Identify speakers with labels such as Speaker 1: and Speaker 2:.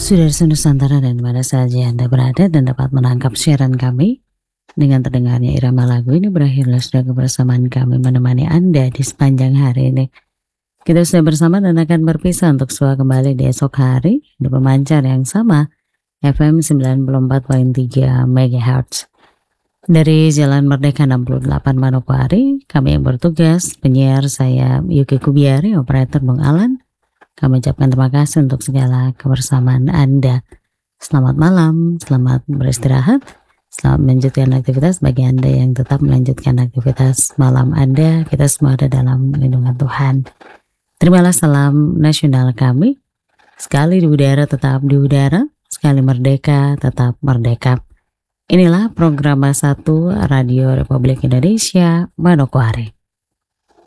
Speaker 1: Sudarsa Nusantara dan mana saja Anda berada dan dapat menangkap siaran kami. Dengan terdengarnya irama lagu ini berakhirlah sudah kebersamaan kami menemani Anda di sepanjang hari ini. Kita sudah bersama dan akan berpisah untuk sua kembali di esok hari di pemancar yang sama FM 94.3 MHz. Dari Jalan Merdeka 68 Manokwari, kami yang bertugas, penyiar saya Yuki Kubiari, operator Bang Alan. Kami ucapkan terima kasih untuk segala kebersamaan Anda. Selamat malam, selamat beristirahat, selamat melanjutkan aktivitas bagi Anda yang tetap melanjutkan aktivitas malam Anda. Kita semua ada dalam lindungan Tuhan. Terimalah salam nasional kami. Sekali di udara tetap di udara, sekali merdeka tetap merdeka. Inilah program 1 Radio Republik Indonesia Manokwari.